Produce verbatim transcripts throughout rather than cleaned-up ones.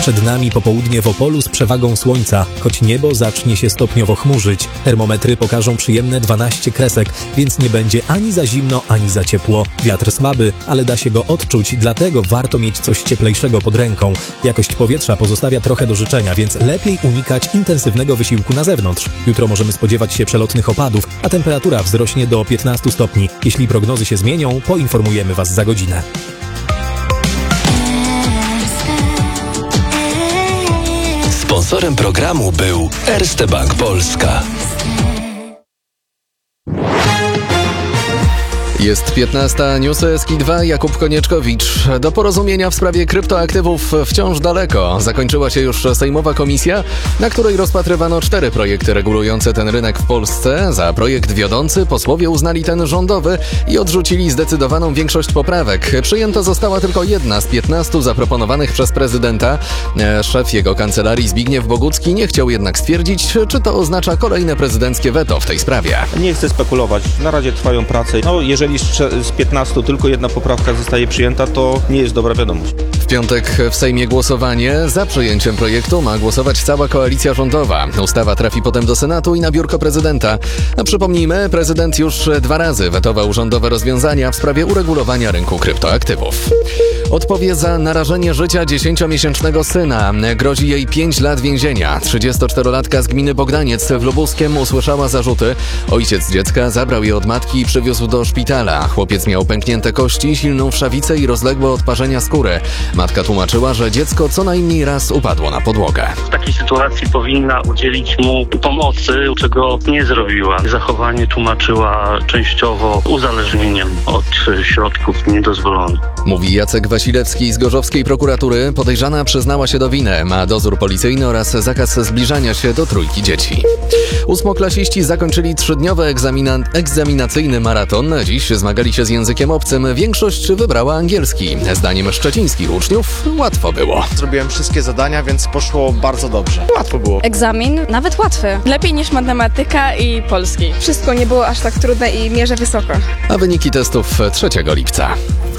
Przed nami popołudnie w Opolu z przewagą słońca, choć niebo zacznie się stopniowo chmurzyć. Termometry pokażą przyjemne dwanaście kresek, więc nie będzie ani za zimno, ani za ciepło. Wiatr słaby, ale da się go odczuć, dlatego warto mieć coś cieplejszego pod ręką. Jakość powietrza pozostawia trochę do życzenia, więc lepiej unikać intensywnego wysiłku na zewnątrz. Jutro możemy spodziewać się przelotnych opadów, a temperatura wzrośnie do piętnastu stopni. Jeśli prognozy się zmienią, poinformujemy Was za godzinę. Sponsorem programu był Erste Bank Polska. Jest piętnasta, newsy S K I dwa, Jakub Konieczkowicz. Do porozumienia w sprawie kryptoaktywów wciąż daleko. Zakończyła się już sejmowa komisja, na której rozpatrywano cztery projekty regulujące ten rynek w Polsce. Za projekt wiodący posłowie uznali ten rządowy i odrzucili zdecydowaną większość poprawek. Przyjęta została tylko jedna z piętnastu zaproponowanych przez prezydenta. Szef jego kancelarii Zbigniew Bogucki nie chciał jednak stwierdzić, czy to oznacza kolejne prezydenckie weto w tej sprawie. Nie chcę spekulować. Na razie trwają prace. No, jeżeli z piętnastu tylko jedna poprawka zostaje przyjęta, to nie jest dobra wiadomość. W piątek w Sejmie głosowanie. Za przyjęciem projektu ma głosować cała koalicja rządowa. Ustawa trafi potem do Senatu i na biurko prezydenta. A przypomnijmy, prezydent już dwa razy wetował rządowe rozwiązania w sprawie uregulowania rynku kryptoaktywów. Odpowie za narażenie życia dziesięciomiesięcznego syna. Grozi jej pięć lat więzienia. trzydziestoczterolatka z gminy Bogdaniec w Lubuskiem usłyszała zarzuty. Ojciec dziecka zabrał je od matki i przywiózł do szpitala. Chłopiec miał pęknięte kości, silną wszawicę i rozległe odparzenia skóry. Matka tłumaczyła, że dziecko co najmniej raz upadło na podłogę. W takiej sytuacji powinna udzielić mu pomocy, czego nie zrobiła. Zachowanie tłumaczyła częściowo uzależnieniem od środków niedozwolonych. Mówi Jacek Wasilewski z gorzowskiej prokuratury. Podejrzana przyznała się do winy. Ma dozór policyjny oraz zakaz zbliżania się do trójki dzieci. Ósmoklasiści zakończyli trzydniowy egzamina- egzaminacyjny maraton. Dziś zmagali się z językiem obcym. Większość wybrała angielski. Zdaniem szczecińskich uczniów łatwo było. Zrobiłem wszystkie zadania, więc poszło bardzo dobrze. Łatwo było. Egzamin nawet łatwy. Lepiej niż matematyka i polski. Wszystko nie było aż tak trudne i mierzę wysoko. A wyniki testów trzeciego lipca.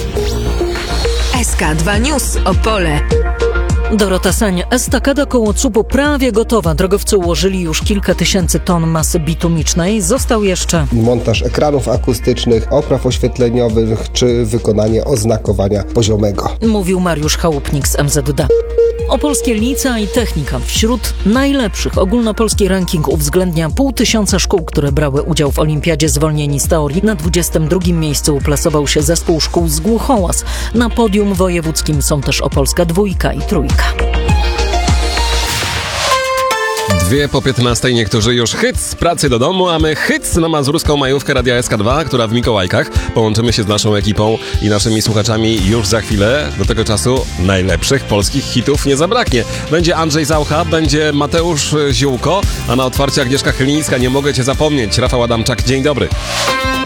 S K dwa News Opole. Dorota Sań. Estakada koło Cupu prawie gotowa. Drogowcy ułożyli już kilka tysięcy ton masy bitumicznej. Został jeszcze montaż ekranów akustycznych, opraw oświetleniowych czy wykonanie oznakowania poziomego. Mówił Mariusz Chałupnik z M Z D. Opolskie licea i technika. Wśród najlepszych ogólnopolski ranking uwzględnia pół tysiąca szkół, które brały udział w olimpiadzie zwolnieni z teorii. Na dwudziestym drugim miejscu uplasował się zespół szkół z Głuchołaz. Na podium wojewódzkim są też opolska dwójka i trójka. Dwie po piętnastej, niektórzy już hyc z pracy do domu, a my hyc na mazurską majówkę Radia S K dwa, która w Mikołajkach. Połączymy się z naszą ekipą i naszymi słuchaczami już za chwilę. Do tego czasu najlepszych polskich hitów nie zabraknie. Będzie Andrzej Zaucha, będzie Mateusz Ziółko, a na otwarcie Agnieszka Chylińska. Nie mogę Cię zapomnieć. Rafał Adamczak, dzień dobry.